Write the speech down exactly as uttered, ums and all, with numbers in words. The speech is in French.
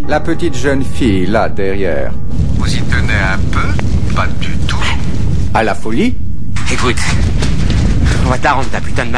La petite jeune fille, là, derrière. Vous y tenez un peu? Pas du tout. À la folie? Écoute, on va te la rendre ta putain de